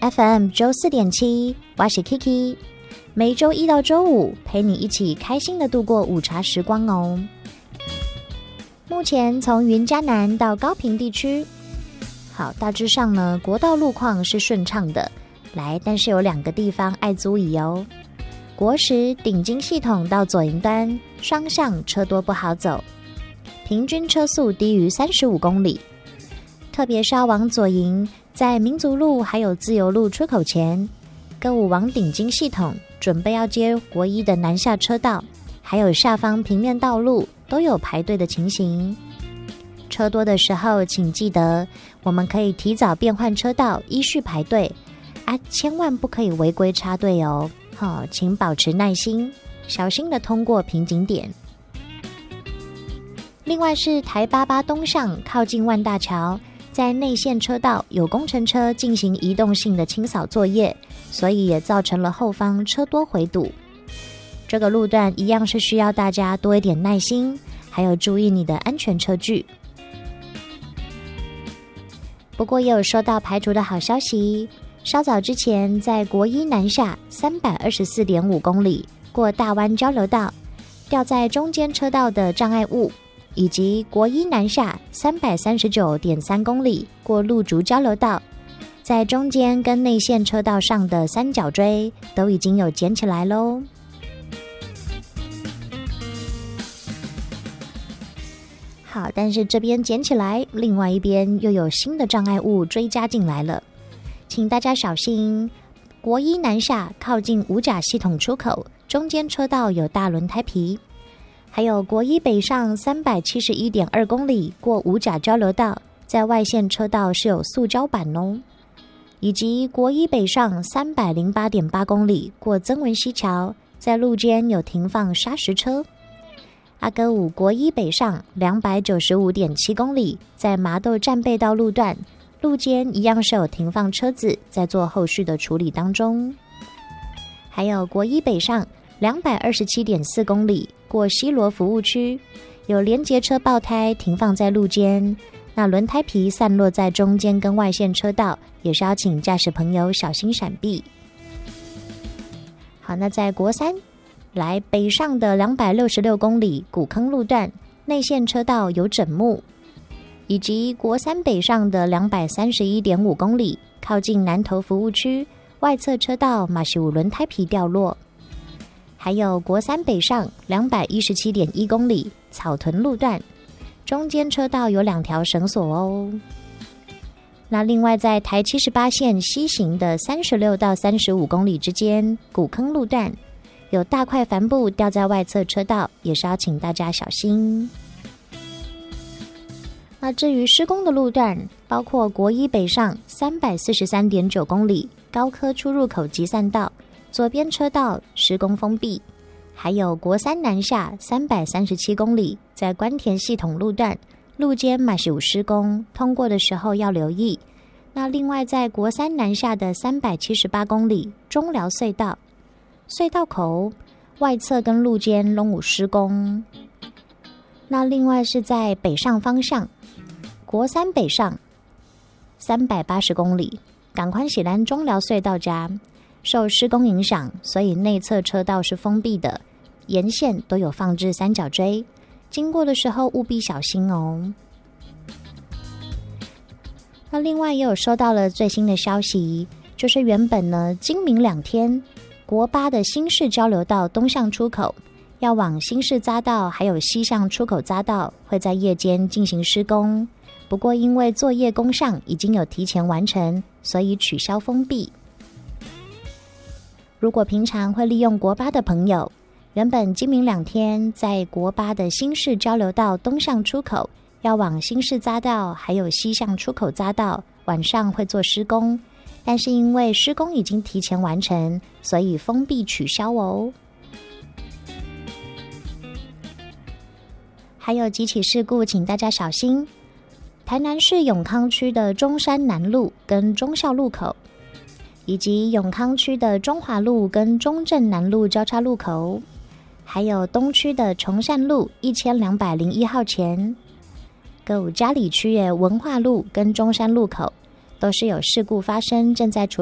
FM 94.7，我是 Kiki， 每周一到周五陪你一起开心的度过午茶时光哦。目前从云嘉南到高屏地区，好，大致上呢，国道路况是顺畅的，但是有2个地方爱注意哦。国10顶金系统到左营端，双向车多不好走，平均车速低于35公里，特别是要往左营，在民族路还有自由路出口前，歌舞往顶金系统准备要接国1的南下车道，还有下方平面道路都有排队的情形。车多的时候请记得我们可以提早变换车道，依序排队千万不可以违规插队哦。请保持耐心，小心的通过瓶颈点。另外是台88东向靠近万大桥，在内线车道有工程车进行移动性的清扫作业，所以也造成了后方车多回堵。这个路段一样是需要大家多一点耐心，还有注意你的安全车距。不过也有收到排除的好消息，稍早之前在国1南下 324.5 公里过大湾交流道，掉在中间车道的障碍物，以及国1南下 339.3 公里过路竹交流道，在中间跟内线车道上的三角锥都已经有捡起来咯。好，但是这边捡起来，另外一边又有新的障碍物追加进来了，请大家小心。国1南下靠近五甲系统出口，中间车道有大轮胎皮，还有国1北上 371.2 公里过五甲交流道，在外线车道是有塑胶板哦，以及国1北上 308.8 公里过曾文溪桥，在路肩有停放砂石车。阿哥5国1北上 295.7 公里，在麻豆战备道路段，路肩一样是有停放车子，在做后续的处理当中。还有国1北上 227.4 公里过西螺服务区，有连结车爆胎停放在路肩，那轮胎皮散落在中间跟外线车道，也是要请驾驶朋友小心闪避。好，那在国3北上的266公里古坑路段，内线车道有整木，以及国3北上的 231.5 公里靠近南投服务区，外侧车道马是有轮胎皮掉落。还有国3北上 217.1 公里草屯路段，中间车道有2条绳索哦。那另外在台78线西行的36到35公里之间，古坑路段有大块帆布掉在外侧车道，也是要请大家小心。那至于施工的路段，包括国1北上 343.9 公里高科出入口集散道，左边车道施工封闭，还有国3南下337公里在关田系统路段，路肩马是有施工，通过的时候要留意。那另外在国3南下的378公里中寮隧道，隧道口外侧跟路肩都有施工。那另外是在北上方向，国3北上380公里港宽喜兰中寮隧道家受施工影响，所以内侧车道是封闭的，沿线都有放置三角锥，经过的时候务必小心哦。那另外也有收到了最新的消息，就是原本呢今明2天国8的新市交流道东向出口要往新市匝道还有西向出口匝道会在夜间进行施工，不过因为作业工项已经有提前完成，所以取消封闭。如果平常会利用国8的朋友，原本今明2天在国8的新市交流道东向出口要往新市匝道还有西向出口匝道晚上会做施工，但是因为施工已经提前完成，所以封闭取消哦。还有几起事故请大家小心，台南市永康区的中山南路跟忠孝路口，以及永康区的中华路跟中正南路交叉路口，还有东区的崇善路1201号前，各嘉里区的文化路跟中山路口都是有事故发生，正在处理